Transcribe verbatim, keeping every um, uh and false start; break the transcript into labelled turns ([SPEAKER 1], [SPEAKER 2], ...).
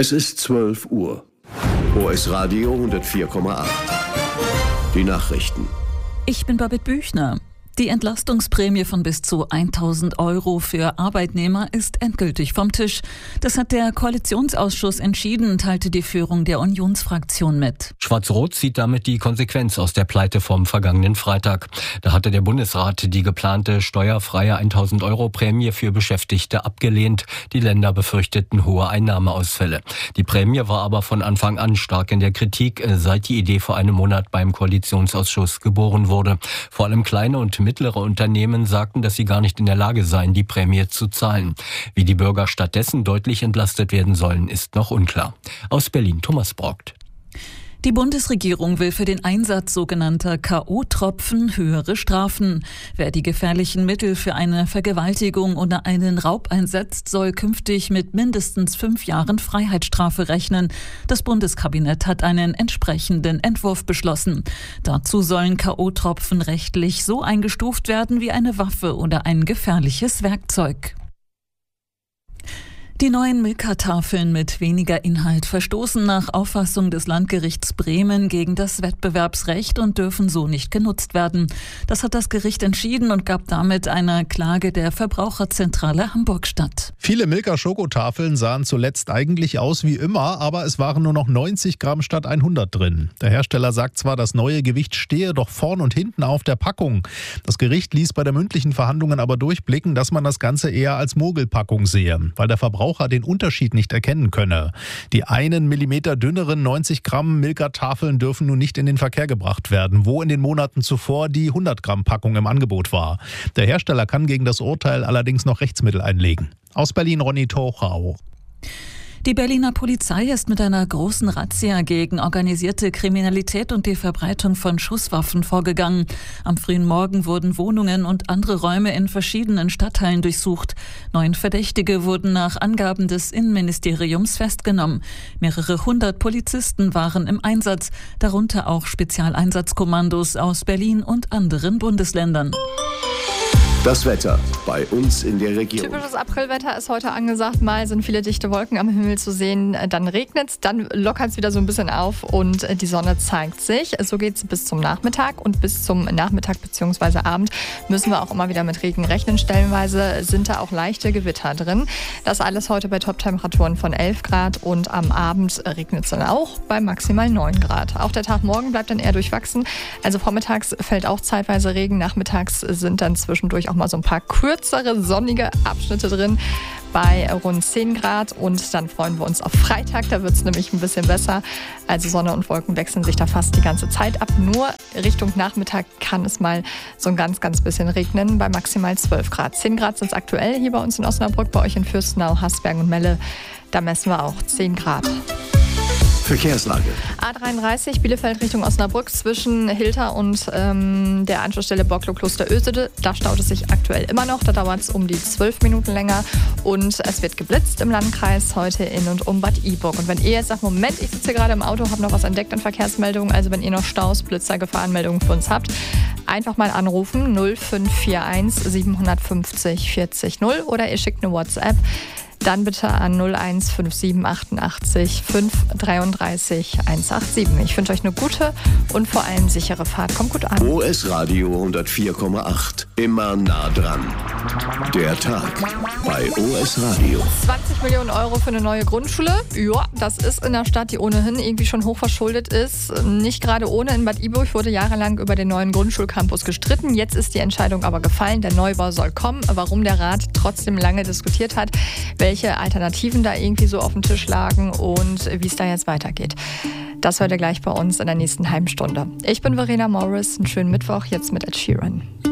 [SPEAKER 1] Es ist zwölf Uhr. O S Radio hundertvier Komma acht. Die Nachrichten.
[SPEAKER 2] Ich bin Babette Büchner. Die Entlastungsprämie von bis zu tausend Euro für Arbeitnehmer ist endgültig vom Tisch. Das hat der Koalitionsausschuss entschieden, teilte die Führung der Unionsfraktion mit.
[SPEAKER 3] Schwarz-Rot zieht damit die Konsequenz aus der Pleite vom vergangenen Freitag. Da hatte der Bundesrat die geplante steuerfreie tausend Euro Prämie für Beschäftigte abgelehnt. Die Länder befürchteten hohe Einnahmeausfälle. Die Prämie war aber von Anfang an stark in der Kritik, seit die Idee vor einem Monat beim Koalitionsausschuss geboren wurde. Vor allem kleine und mittlere Unternehmen sagten, dass sie gar nicht in der Lage seien, die Prämie zu zahlen. Wie die Bürger stattdessen deutlich entlastet werden sollen, ist noch unklar. Aus Berlin Thomas Brockt.
[SPEAKER 2] Die Bundesregierung will für den Einsatz sogenannter K O-Tropfen höhere Strafen. Wer die gefährlichen Mittel für eine Vergewaltigung oder einen Raub einsetzt, soll künftig mit mindestens fünf Jahren Freiheitsstrafe rechnen. Das Bundeskabinett hat einen entsprechenden Entwurf beschlossen. Dazu sollen K O-Tropfen rechtlich so eingestuft werden wie eine Waffe oder ein gefährliches Werkzeug. Die neuen Milka-Tafeln mit weniger Inhalt verstoßen nach Auffassung des Landgerichts Bremen gegen das Wettbewerbsrecht und dürfen so nicht genutzt werden. Das hat das Gericht entschieden und gab damit einer Klage der Verbraucherzentrale Hamburg statt.
[SPEAKER 4] Viele Milka-Schokotafeln sahen zuletzt eigentlich aus wie immer, aber es waren nur noch neunzig Gramm statt hundert drin. Der Hersteller sagt zwar, das neue Gewicht stehe doch vorn und hinten auf der Packung. Das Gericht ließ bei der mündlichen Verhandlungen aber durchblicken, dass man das Ganze eher als Mogelpackung sehe, weil der Verbraucher den Unterschied nicht erkennen könne. Die einen Millimeter dünneren neunzig Gramm Milka-Tafeln dürfen nun nicht in den Verkehr gebracht werden, wo in den Monaten zuvor die hundert Gramm Packung im Angebot war. Der Hersteller kann gegen das Urteil allerdings noch Rechtsmittel einlegen. Aus Berlin Ronny Tochau.
[SPEAKER 2] Die Berliner Polizei ist mit einer großen Razzia gegen organisierte Kriminalität und die Verbreitung von Schusswaffen vorgegangen. Am frühen Morgen wurden Wohnungen und andere Räume in verschiedenen Stadtteilen durchsucht. Neun Verdächtige wurden nach Angaben des Innenministeriums festgenommen. Mehrere hundert Polizisten waren im Einsatz, darunter auch Spezialeinsatzkommandos aus Berlin und anderen Bundesländern.
[SPEAKER 1] Das Wetter bei uns in der Region.
[SPEAKER 5] Typisches Aprilwetter ist heute angesagt. Mal sind viele dichte Wolken am Himmel zu sehen, dann regnet es, dann lockert es wieder so ein bisschen auf und die Sonne zeigt sich. So geht es bis zum Nachmittag und bis zum Nachmittag bzw. Abend müssen wir auch immer wieder mit Regen rechnen. Stellenweise sind da auch leichte Gewitter drin. Das alles heute bei Top-Temperaturen von elf Grad und am Abend regnet es dann auch bei maximal neun Grad. Auch der Tag morgen bleibt dann eher durchwachsen. Also vormittags fällt auch zeitweise Regen, nachmittags sind dann zwischendurch auch mal so ein paar kürzere, sonnige Abschnitte drin bei rund zehn Grad und dann freuen wir uns auf Freitag, da wird es nämlich ein bisschen besser. Also Sonne und Wolken wechseln sich da fast die ganze Zeit ab. Nur Richtung Nachmittag kann es mal so ein ganz, ganz bisschen regnen bei maximal zwölf Grad. zehn Grad sind es aktuell hier bei uns in Osnabrück, bei euch in Fürstenau, Hasberg und Melle. Da messen wir auch zehn Grad.
[SPEAKER 1] Verkehrslage.
[SPEAKER 5] A dreiunddreißig Bielefeld Richtung Osnabrück zwischen Hilter und ähm, der Anschlussstelle Borklo-Kloster-Ösede. Da staut es sich aktuell immer noch. Da dauert es um die zwölf Minuten länger. Und es wird geblitzt im Landkreis heute in und um Bad Iburg. Und wenn ihr jetzt sagt, Moment, ich sitze hier gerade im Auto, habe noch was entdeckt an Verkehrsmeldungen. Also wenn ihr noch Staus, Blitzer, Gefahrenmeldungen für uns habt, einfach mal anrufen null fünf vier eins sieben fünf null vierzig null oder ihr schickt eine WhatsApp. Dann bitte an null eins fünf sieben achtundachtzig fünf dreiunddreißig hundertsiebenundachtzig. Ich wünsche euch eine gute und vor allem sichere Fahrt. Kommt gut an.
[SPEAKER 1] O S Radio hundertvier Komma acht. Immer nah dran. Der Tag bei O S Radio.
[SPEAKER 5] zwanzig Millionen Euro für eine neue Grundschule. Ja, das ist in einer Stadt, die ohnehin irgendwie schon hochverschuldet ist. Nicht gerade ohne. In Bad Iburg wurde jahrelang über den neuen Grundschulcampus gestritten. Jetzt ist die Entscheidung aber gefallen. Der Neubau soll kommen. Warum der Rat trotzdem lange diskutiert hat, welche Alternativen da irgendwie so auf dem Tisch lagen und wie es da jetzt weitergeht. Das hört ihr gleich bei uns in der nächsten halben Stunde. Ich bin Verena Morris. Einen schönen Mittwoch jetzt mit Ed Sheeran.